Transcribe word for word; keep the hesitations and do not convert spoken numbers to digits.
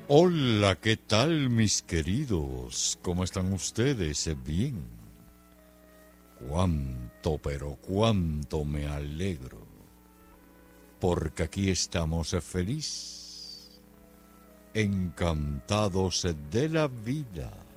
Hola, ¿qué tal mis queridos? ¿Cómo están ustedes? Bien. Cuánto, pero cuánto me alegro. Porque aquí estamos felices, encantados de la vida.